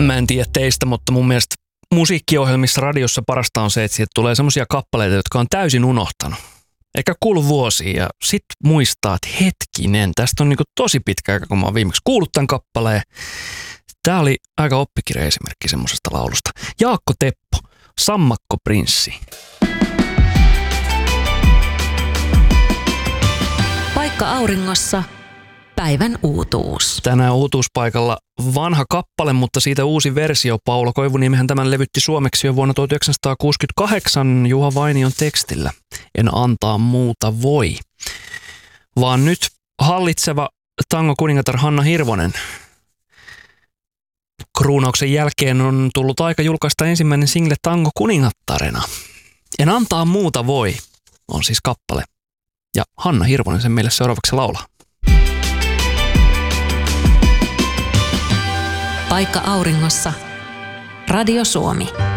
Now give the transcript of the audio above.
Mä en tiedä teistä, mutta mun mielestä musiikkiohjelmissa radiossa parasta on se, että sieltä tulee semmoisia kappaleita, jotka on täysin unohtanut. Eikä kuulu vuosia ja sit muistaa, että hetkinen, tästä on niinku tosi pitkä aika, kun mä oon viimeksi kuullut tämän kappaleen. Tää oli aika oppikirja-esimerkki semmoisesta laulusta. Jaakko Teppo, Sammakko Prinssi. Paikka auringossa. Päivän uutuus. Tänään uutuuspaikalla vanha kappale, mutta siitä uusi versio. Paula Koivuniemihän tämän levytti suomeksi jo vuonna 1968 Juha Vainion tekstillä. En antaa muuta voi. Vaan nyt hallitseva tango-kuningatar Hanna Hirvonen. Kruunauksen jälkeen on tullut aika julkaista ensimmäinen single Tango kuningattarena. En antaa muuta voi on siis kappale. Ja Hanna Hirvonen sen meille seuraavaksi laulaa. Paikka auringossa. Radio Suomi.